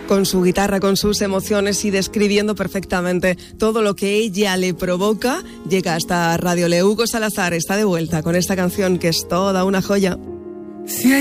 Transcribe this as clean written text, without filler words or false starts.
con su guitarra, con sus emociones y describiendo perfectamente todo lo que ella le provoca, llega hasta Radio Le. Hugo Salazar está de vuelta con esta canción que es toda una joya.